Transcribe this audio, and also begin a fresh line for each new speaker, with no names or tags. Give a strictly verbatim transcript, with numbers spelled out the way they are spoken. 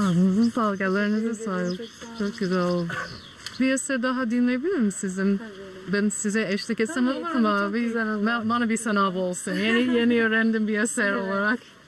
Ağzınıza sağlık, ellerinize sağlık. Çok güzel oldu. Bir eser daha dinleyebilir miyim sizin? Ben size eşlik etsem olur mu? Bir, bana bir sınav olsun. Yeni yeni öğrendim bir eser olarak.